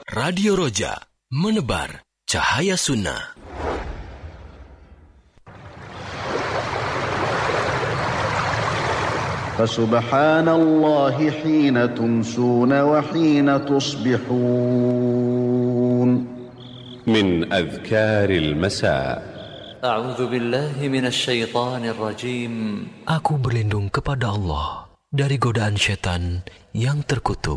Radio Roja, menebar cahaya sunnah. Fasubhanallahi hina tumsuna wa hina tusbihun. Min adhkaril masa. A'udzu billahi minasy syaithanir rajim. Aku berlindung kepada Allah dari godaan syaitan yang terkutuk.